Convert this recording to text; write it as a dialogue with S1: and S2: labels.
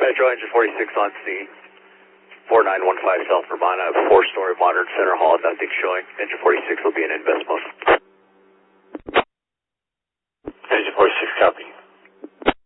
S1: Metro, Engine 46 on scene. 4915 South Vermont, 4-story modern center hall, nothing showing. Engine 46 will be in invest mode.
S2: Engine 46, copy.